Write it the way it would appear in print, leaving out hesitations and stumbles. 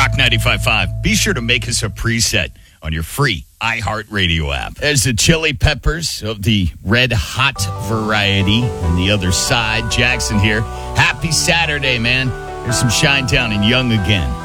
Rock 95.5. Be sure to make us a preset on your free iHeartRadio app. There's the Chili Peppers of the red hot variety on the other side. Jackson here. Happy Saturday, man. There's some Chi-Town and Young again.